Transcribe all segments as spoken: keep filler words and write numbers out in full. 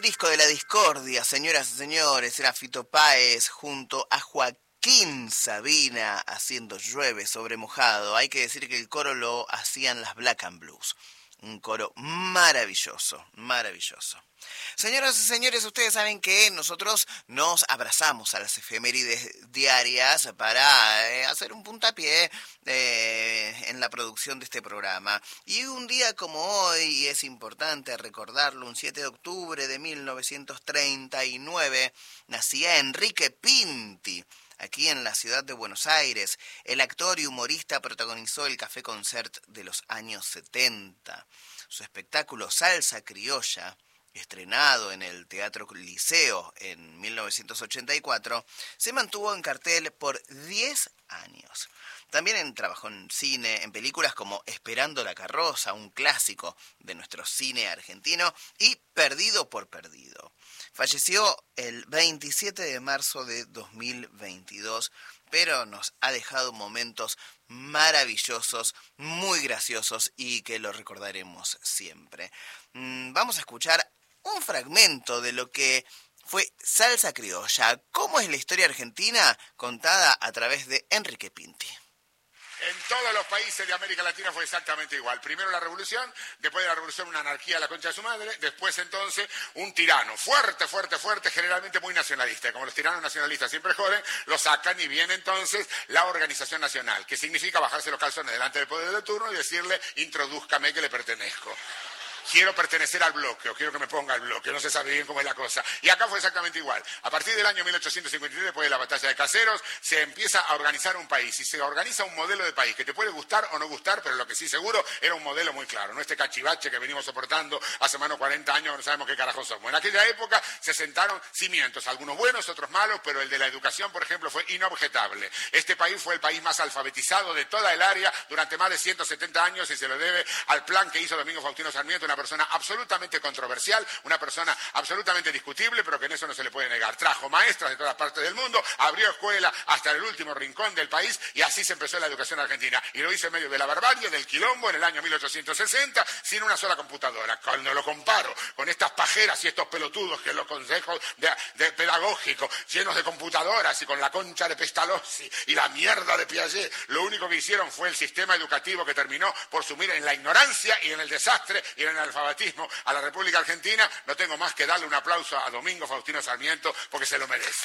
el disco de la discordia, señoras y señores, era Fito Páez junto a Joaquín Sabina haciendo Llueve sobre mojado. Hay que decir que el coro lo hacían las Black and Blues. Un coro maravilloso, maravilloso. Señoras y señores, ustedes saben que nosotros nos abrazamos a las efemérides diarias para eh, hacer un puntapié eh, en la producción de este programa. Y un día como hoy, y es importante recordarlo, un siete de octubre de mil novecientos treinta y nueve, nacía Enrique Pinti. Aquí en la ciudad de Buenos Aires, el actor y humorista protagonizó el Café Concert de los años setenta. Su espectáculo Salsa Criolla, estrenado en el Teatro Liceo en mil novecientos ochenta y cuatro, se mantuvo en cartel por diez años. También trabajó en cine, en películas como Esperando la carroza, un clásico de nuestro cine argentino, y Perdido por Perdido. Falleció el veintisiete de marzo de dos mil veintidós, pero nos ha dejado momentos maravillosos, muy graciosos y que lo recordaremos siempre. Vamos a escuchar un fragmento de lo que fue Salsa Criolla. ¿Cómo es la historia argentina contada a través de Enrique Pinti? En todos los países de América Latina fue exactamente igual. Primero la revolución, después de la revolución una anarquía a la concha de su madre, después entonces un tirano fuerte, fuerte, fuerte, generalmente muy nacionalista. Como los tiranos nacionalistas siempre joden, lo sacan y viene entonces la organización nacional, que significa bajarse los calzones delante del poder de turno y decirle, introdúzcame que le pertenezco. Quiero pertenecer al bloque, o quiero que me ponga al bloque, no se sabe bien cómo es la cosa. Y acá fue exactamente igual. A partir del año mil ochocientos cincuenta y tres, después de la batalla de Caseros, se empieza a organizar un país, y se organiza un modelo de país, que te puede gustar o no gustar, pero lo que sí seguro era un modelo muy claro, no este cachivache que venimos soportando hace más de cuarenta años, no sabemos qué carajo somos. En aquella época se sentaron cimientos, algunos buenos, otros malos, pero el de la educación, por ejemplo, fue inobjetable. Este país fue el país más alfabetizado de toda el área durante más de ciento setenta años, y se lo debe al plan que hizo Domingo Faustino Sarmiento, una persona absolutamente controversial, una persona absolutamente discutible, pero que en eso no se le puede negar. Trajo maestras de todas partes del mundo, abrió escuela hasta el último rincón del país, y así se empezó la educación argentina. Y lo hizo en medio de la barbarie, del quilombo, en el año mil ochocientos sesenta, sin una sola computadora. Cuando lo comparo con estas pajeras y estos pelotudos que los consejos de, de pedagógicos, llenos de computadoras y con la concha de Pestalozzi y la mierda de Piaget, lo único que hicieron fue el sistema educativo que terminó por sumir en la ignorancia y en el desastre y en el alfabetismo a la República Argentina. No tengo más que darle un aplauso a Domingo Faustino Sarmiento porque se lo merece.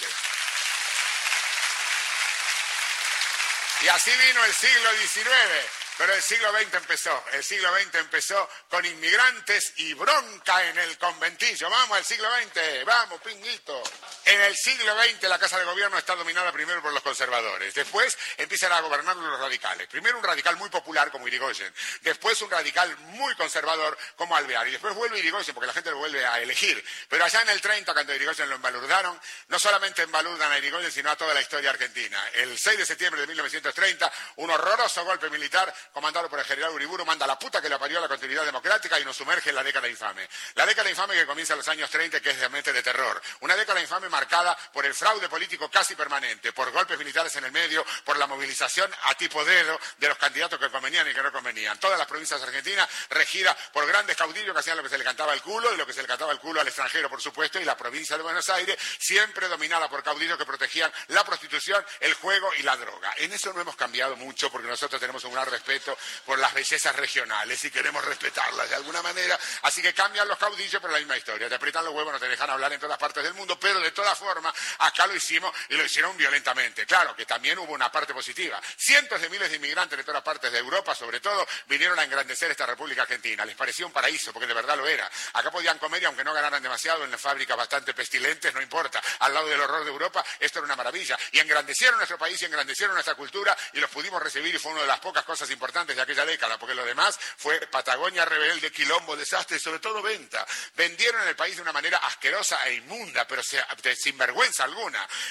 Y así vino el siglo diecinueve. Pero el siglo veinte empezó, el siglo veinte empezó con inmigrantes y bronca en el conventillo. Vamos al siglo veinte, vamos, pinguito. En el siglo veinte la Casa de Gobierno está dominada primero por los conservadores, después empiezan a gobernar los radicales. Primero un radical muy popular como Irigoyen, después un radical muy conservador como Alvear, y después vuelve Irigoyen porque la gente lo vuelve a elegir. Pero allá en el treinta, cuando Irigoyen lo embalurdaron, no solamente embalurdan a Irigoyen, sino a toda la historia argentina. El seis de septiembre de mil novecientos treinta, un horroroso golpe militar comandado por el general Uriburu manda la puta que le parió a la continuidad democrática y nos sumerge en la década infame. La década infame que comienza en los años treinta, que es realmente de terror. Una década infame marcada por el fraude político casi permanente, por golpes militares en el medio, por la movilización a tipo dedo de los candidatos que convenían y que no convenían. Todas las provincias argentinas regidas por grandes caudillos que hacían lo que se le cantaba el culo, y lo que se le cantaba el culo al extranjero, por supuesto, y la provincia de Buenos Aires siempre dominada por caudillos que protegían la prostitución, el juego y la droga. En eso no hemos cambiado mucho porque nosotros tenemos un gran respeto por las bellezas regionales y queremos respetarlas de alguna manera, así que cambian los caudillos, pero la misma historia, te aprietan los huevos, no te dejan hablar en todas partes del mundo, pero de todas formas acá lo hicimos y lo hicieron violentamente. Claro que también hubo una parte positiva, cientos de miles de inmigrantes de todas partes de Europa, sobre todo, vinieron a engrandecer esta República Argentina, les parecía un paraíso, porque de verdad lo era. Acá podían comer y aunque no ganaran demasiado en las fábricas bastante pestilentes, no importa, al lado del horror de Europa, esto era una maravilla, y engrandecieron nuestro país y engrandecieron nuestra cultura, y los pudimos recibir, y fue una de las pocas cosas importantes de aquella década, porque lo demás fue Patagonia rebelde, quilombo, desastre y sobre todo venta. Vendieron el país de una manera asquerosa e inmunda, pero sin vergüenza alguna.